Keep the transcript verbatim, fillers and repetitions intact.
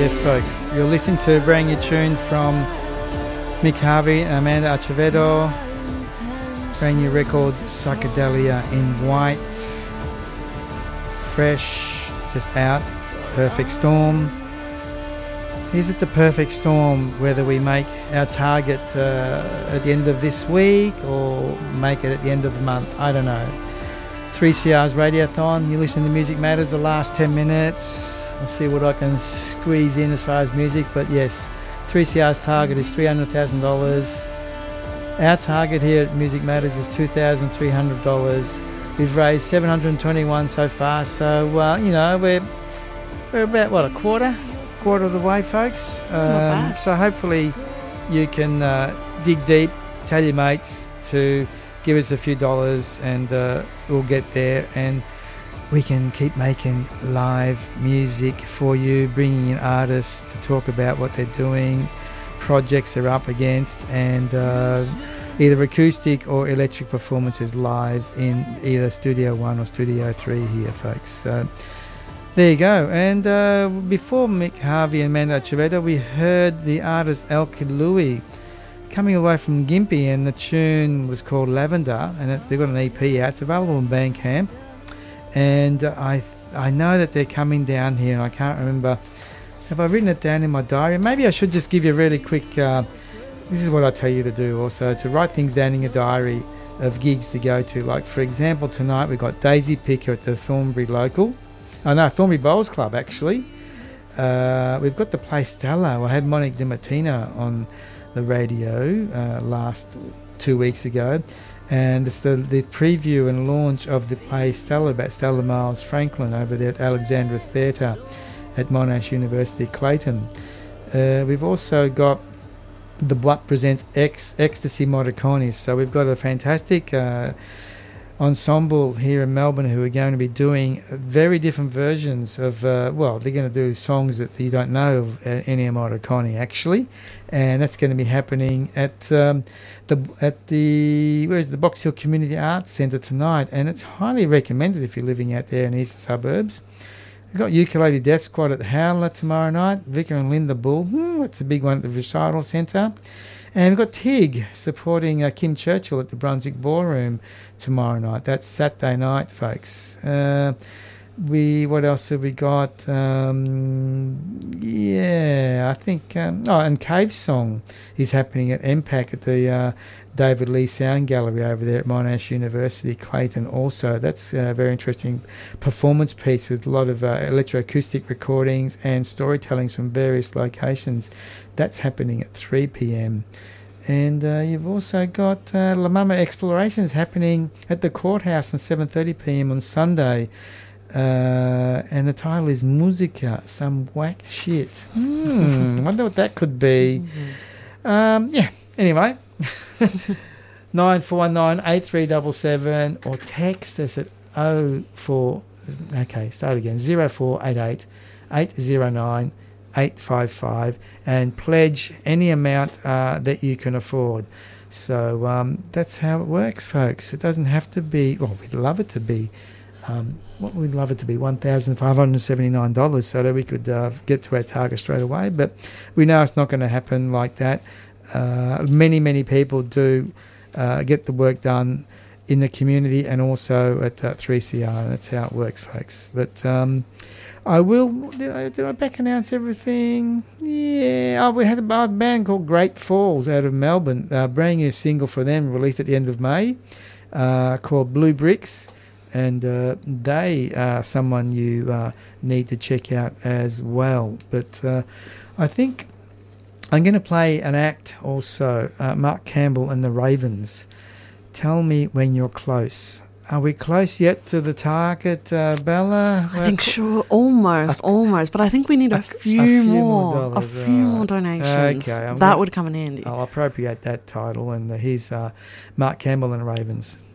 Yes, folks, you're listening to a brand new tune from Mick Harvey and Amanda Acevedo. Brand new record, Psychedelia in White. Fresh, just out. Perfect Storm. Is it the perfect storm whether we make our target uh, at the end of this week or make it at the end of the month? I don't know. three C R's Radiothon, you listen to Music Matters the last ten minutes. I'll see what I can squeeze in as far as music, but yes, three C R's target is three hundred thousand dollars. Our target here at Music Matters is two thousand three hundred dollars. We've raised seven hundred twenty-one so far, so uh, you know, we're we're about, what, a quarter? Quarter of the way, folks. Um, so hopefully you can uh, dig deep, tell your mates to give us a few dollars, and uh, we'll get there, and we can keep making live music for you, bringing in artists to talk about what they're doing, projects they're up against, and uh, either acoustic or electric performances live in either Studio One or Studio Three here, folks. So there you go. And uh, before Mick Harvey and Amanda Acevedo, we heard the artist Elke Louie coming away from Gympie, and the tune was called Lavender, and it, they've got an E P out. It's available on Bandcamp, and uh, I I know that they're coming down here, and I can't remember. Have I written it down in my diary? Maybe I should just give you a really quick. Uh, this is what I tell you to do also, to write things down in your diary of gigs to go to. Like, for example, tonight we've got Daisy Picker at the Thornbury Local. Oh no, Thornbury Bowls Club, actually. Uh, we've got the Play Stella. I had Monique DiMartino on the radio uh, last two weeks ago, and it's the, the preview and launch of the play Stella about Stella Miles Franklin over there at Alexandra Theatre at Monash University, Clayton. Uh, we've also got the What Presents Ex, Ecstasy Morricones, so we've got a fantastic uh, ensemble here in Melbourne who are going to be doing very different versions of, uh, well, they're going to do songs that you don't know of uh, Ennio Morricone, actually, and that's going to be happening at um, the at the where is the Box Hill Community Arts Centre tonight, and it's highly recommended if you're living out there in the eastern suburbs. We've got Ukulele Death Squad at the Howler tomorrow night, Vicar and Linda Bull, hmm, that's a big one at the Recital Centre. And we've got Tig supporting uh, Kim Churchill at the Brunswick Ballroom tomorrow night. That's Saturday night, folks. Uh, we what else have we got? Um, yeah, I think. Um, oh, and Cave Song is happening at M PAC at the uh, David Lee Sound Gallery over there at Monash University, Clayton. Also, that's a very interesting performance piece with a lot of uh, electroacoustic recordings and storytellings from various locations. That's happening at three p.m. And uh, you've also got uh, La Mama Explorations happening at the Courthouse at seven thirty p.m. on Sunday. Uh, and the title is Musica, some whack shit. Hmm, wonder what that could be. Mm-hmm. Um, yeah, anyway. nine four one nine, eight three seven seven or text us at oh four, okay, start again, zero four eight eight, eight zero nine, eight five five, and pledge any amount uh, that you can afford. So um, that's how it works, folks. It doesn't have to be, well, we'd love it to be, um, what we'd love it to be, one thousand five hundred seventy-nine dollars, so that we could uh, get to our target straight away. But we know it's not going to happen like that. Uh, many, many people do uh, get the work done in the community and also at uh, three C R. That's how it works, folks. But um, I will... Did I, did I back announce everything? Yeah. Oh, we had a band called Great Falls out of Melbourne. A brand new single for them released at the end of May uh, called Blue Bricks. And uh, they are someone you uh, need to check out as well. But uh, I think I'm going to play an act also, uh, Mark Campbell and the Ravens. Tell me when you're close. Are we close yet to the target, uh, Bella? I think sure, almost, a, almost. But I think we need a, a, few, a few more, more dollars, a few right. more donations. Okay, that gonna, would come in handy. I'll appropriate that title, and uh, here's uh, Mark Campbell and the Ravens.